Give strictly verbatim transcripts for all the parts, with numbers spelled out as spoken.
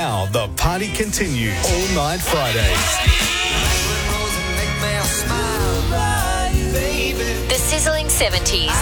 Now the party continues all night Fridays. The sizzling seventies.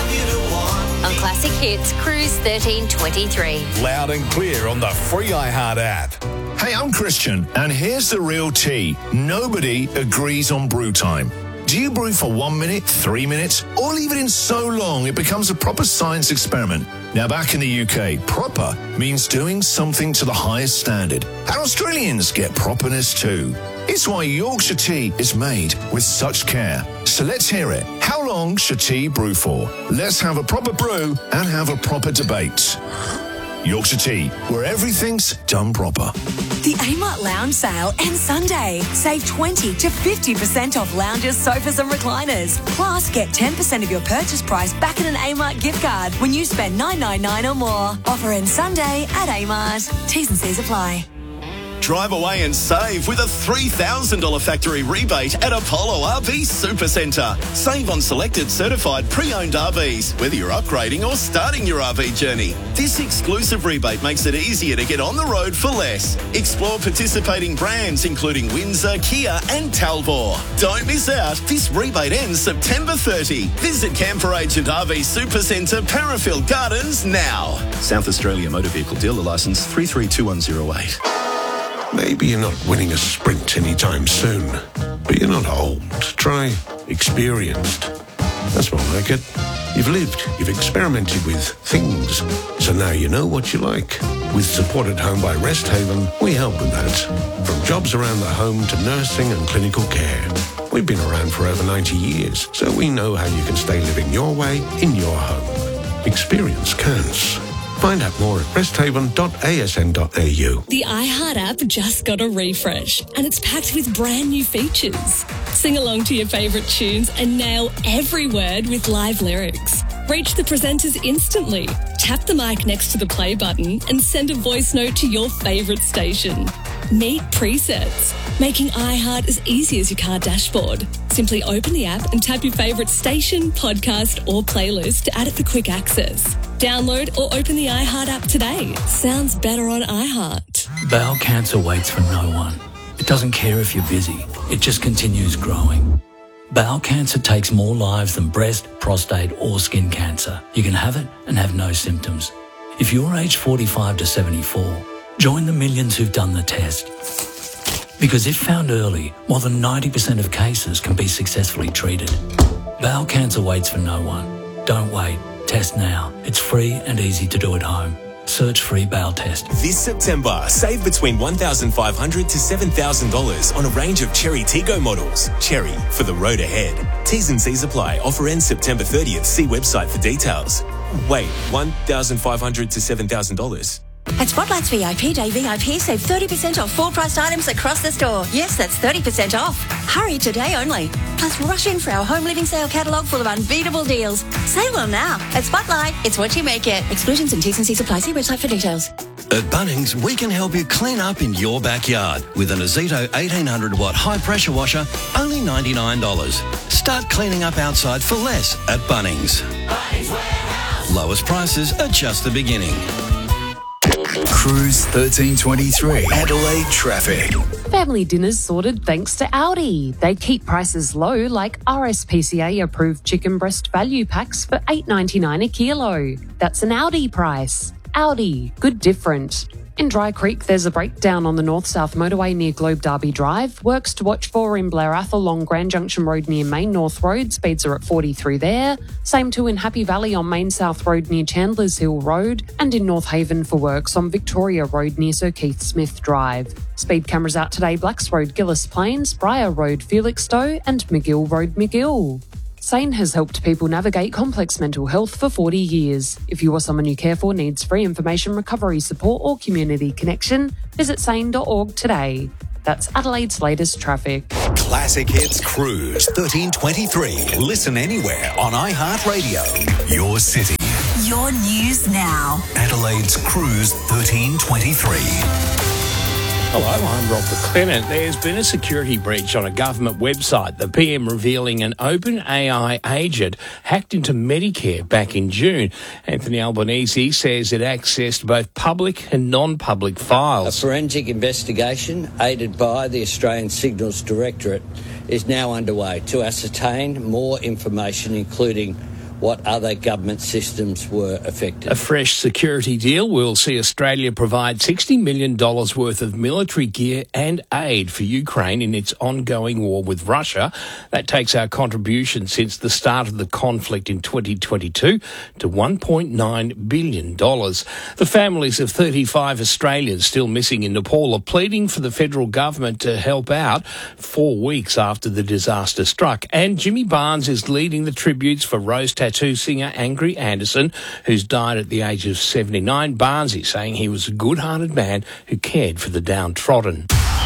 On Classic Hits, Cruise thirteen twenty-three. Loud and clear on the free iHeart app. Hey, I'm Christian, and here's the real tea. Nobody agrees on brew time. Do you brew for one minute, three minutes, or leave it in so long it becomes a proper science experiment? Now, back in the U K, proper means doing something to the highest standard. And Australians get properness too. It's why Yorkshire tea is made with such care. So let's hear it. How long should tea brew for? Let's have a proper brew and have a proper debate. Yorkshire Tea, where everything's done proper. The Amart Lounge Sale ends Sunday. Save twenty to fifty percent off lounges, sofas and recliners. Plus, get ten percent of your purchase price back in an Amart gift card when you spend nine ninety-nine or more. Offer ends Sunday at Amart. T's and C's apply. Drive away and save with a three thousand dollars factory rebate at Apollo R V Supercentre. Save on selected certified pre-owned R Vs, whether you're upgrading or starting your R V journey. This exclusive rebate makes it easier to get on the road for less. Explore participating brands including Windsor, Kia and Talbot. Don't miss out. This rebate ends September thirtieth. Visit Camper Agent R V Supercentre, Parafield Gardens now. South Australia Motor Vehicle Dealer Licence three three two one zero eight. Maybe you're not winning a sprint anytime soon, but you're not old. Try experienced. That's more like it. You've lived, you've experimented with things, so now you know what you like. With Support at Home by Rest Haven, we help with that. From jobs around the home to nursing and clinical care. We've been around for over ninety years, so we know how you can stay living your way in your home. Experience counts. Find out more at resthaven dot a s n dot a u. The iHeart app just got a refresh and it's packed with brand new features. Sing along to your favourite tunes and nail every word with live lyrics. Reach the presenters instantly. Tap the mic next to the play button and send a voice note to your favourite station. Meet presets, making iHeart as easy as your car dashboard. Simply open the app and tap your favourite station, podcast or playlist to add it for quick access. Download or open the iHeart app today. Sounds better on iHeart. Bowel cancer waits for no one. It doesn't care if you're busy. It just continues growing. Bowel cancer takes more lives than breast, prostate or skin cancer. You can have it and have no symptoms. If you're aged forty-five to seventy-four, join the millions who've done the test. Because if found early, more than ninety percent of cases can be successfully treated. Bowel cancer waits for no one. Don't wait. Test now. It's free and easy to do at home. Search free bowel test. This September, save between one thousand five hundred dollars to seven thousand dollars on a range of Cherry Tiggo models. Cherry, for the road ahead. T's and C's apply. Offer ends September thirtieth. See website for details. Wait, one thousand five hundred dollars to seven thousand dollars. At Spotlight's V I P Day V I P, save thirty percent off full-priced items across the store. Yes, that's thirty percent off. Hurry today only. Plus, rush in for our home living sale catalogue full of unbeatable deals. Save them now. At Spotlight, it's what you make it. Exclusions and T's and C's apply. See website for details. At Bunnings, we can help you clean up in your backyard with an Azito eighteen hundred watt high-pressure washer, only ninety-nine dollars. Start cleaning up outside for less at Bunnings. Bunnings Warehouse. Lowest prices are just the beginning. Cruise thirteen twenty-three. Adelaide traffic. Family dinners sorted thanks to Audi. They keep prices low, like R S P C A approved chicken breast value packs for eight ninety-nine a kilo. That's an Audi price. Audi, good different. In Dry Creek, there's a breakdown on the north-south motorway near Globe Derby Drive. Works to watch for in Blair Athol along Grand Junction Road near Main North Road. Speeds are at forty through there. Same too in Happy Valley on Main South Road near Chandler's Hill Road. And in North Haven for works on Victoria Road near Sir Keith Smith Drive. Speed cameras out today: Blacks Road, Gillis Plains, Briar Road, Felixstowe and McGill Road, McGill. Sane has helped people navigate complex mental health for forty years. If you or someone you care for needs free information, recovery support or community connection, visit sane dot org today. That's Adelaide's latest traffic. Classic Hits Cruise thirteen twenty-three. Listen anywhere on iHeartRadio. Your city. Your news now. Adelaide's Cruise thirteen twenty-three. Hello, I'm Rob McLennan. There's been a security breach on a government website. The P M revealing an OpenAI agent hacked into Medicare back in June. Anthony Albanese says it accessed both public and non-public files. A forensic investigation, aided by the Australian Signals Directorate, is now underway to ascertain more information, including what other government systems were affected. A fresh security deal will see Australia provide sixty million dollars worth of military gear and aid for Ukraine in its ongoing war with Russia. That takes our contribution since the start of the conflict in twenty twenty-two to one point nine billion dollars. The families of thirty-five Australians still missing in Nepal are pleading for the federal government to help out four weeks after the disaster struck. And Jimmy Barnes is leading the tributes for Rose Tattoo singer Angry Anderson, who's died at the age of seventy-nine. Barnes is saying he was a good-hearted man who cared for the downtrodden.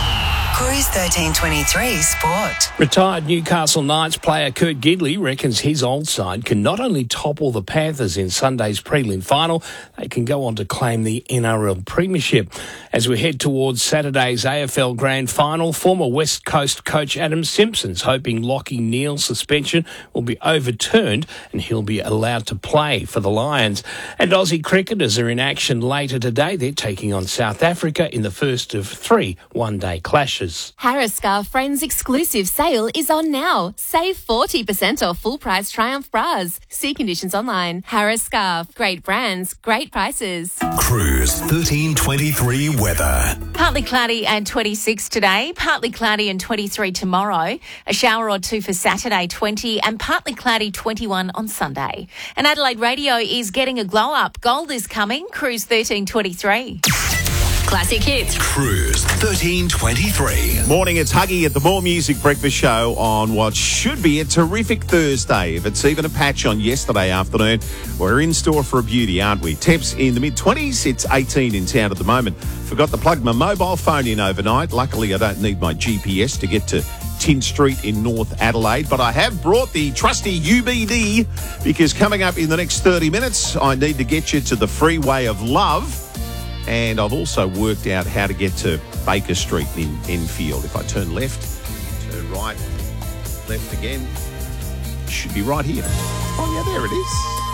Cruise thirteen twenty-three Sport. Retired Newcastle Knights player Kurt Gidley reckons his old side can not only topple the Panthers in Sunday's prelim final, they can go on to claim the N R L premiership. As we head towards Saturday's A F L Grand Final, former West Coast coach Adam Simpson's hoping Lachie Neale's suspension will be overturned and he'll be allowed to play for the Lions. And Aussie cricketers are in action later today. They're taking on South Africa in the first of three one-day clashes. Harris Scarf Friends exclusive sale is on now. Save forty percent off full price Triumph bras. See conditions online. Harris Scarf. Great brands, great prices. Cruise thirteen twenty-three weather. Partly cloudy and twenty-six today. Partly cloudy and twenty-three tomorrow. A shower or two for Saturday, twenty. And partly cloudy, twenty-one on Sunday. And Adelaide Radio is getting a glow up. Gold is coming. Cruise thirteen twenty-three. Classic hits. Cruise thirteen twenty-three. Morning, it's Huggy at the More Music Breakfast Show on what should be a terrific Thursday. If it's even a patch on yesterday afternoon, we're in store for a beauty, aren't we? Temps in the mid-twenties, it's eighteen in town at the moment. Forgot to plug my mobile phone in overnight. Luckily, I don't need my G P S to get to Tin Street in North Adelaide, but I have brought the trusty U B D because coming up in the next thirty minutes, I need to get you to the Freeway of Love. And I've also worked out how to get to Baker Street in Enfield. If I turn left, turn right, left again, should be right here. Oh, yeah, there it is.